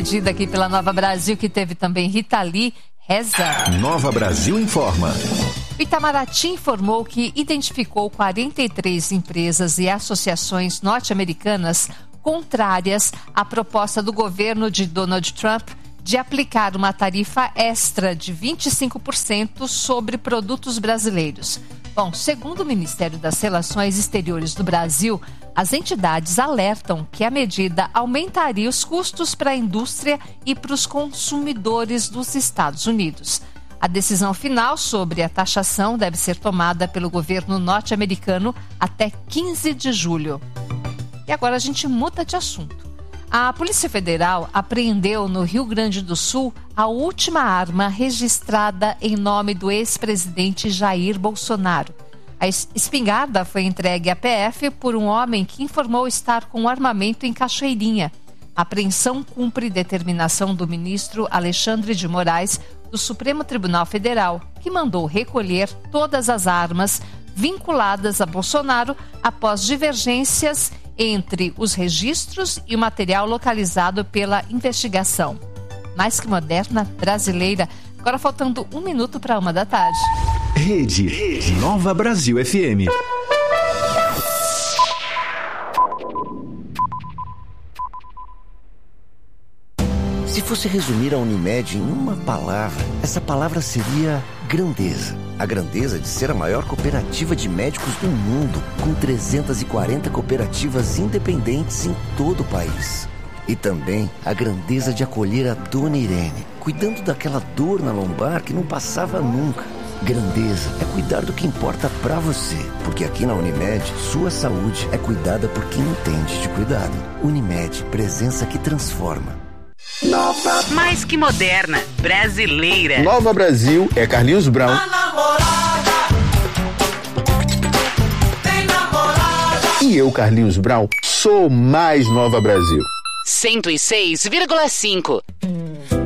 Pedida aqui pela Nova Brasil, que teve também Rita Lee, Reza. Nova Brasil informa. O Itamaraty informou que identificou 43 empresas e associações norte-americanas contrárias à proposta do governo de Donald Trump de aplicar uma tarifa extra de 25% sobre produtos brasileiros. Bom, segundo o Ministério das Relações Exteriores do Brasil, as entidades alertam que a medida aumentaria os custos para a indústria e para os consumidores dos Estados Unidos. A decisão final sobre a taxação deve ser tomada pelo governo norte-americano até 15 de julho. E agora a gente muda de assunto. A Polícia Federal apreendeu no Rio Grande do Sul a última arma registrada em nome do ex-presidente Jair Bolsonaro. A espingarda foi entregue à PF por um homem que informou estar com armamento em Cachoeirinha. A apreensão cumpre determinação do ministro Alexandre de Moraes do Supremo Tribunal Federal, que mandou recolher todas as armas vinculadas a Bolsonaro após divergências entre os registros e o material localizado pela investigação. Mais que moderna, brasileira. Agora faltando 1 minuto para 1h. Rede Nova Brasil FM. Se fosse resumir a Unimed em uma palavra, essa palavra seria grandeza. A grandeza de ser a maior cooperativa de médicos do mundo, com 340 cooperativas independentes em todo o país. E também a grandeza de acolher a Dona Irene, cuidando daquela dor na lombar que não passava nunca. Grandeza é cuidar do que importa pra você, porque aqui na Unimed, sua saúde é cuidada por quem entende de cuidado. Unimed, presença que transforma. Nova. Mais que moderna, brasileira. Nova Brasil é Carlinhos Brown. A namorada. Tem namorada. E eu, Carlinhos Brown, sou mais Nova Brasil. 106,5.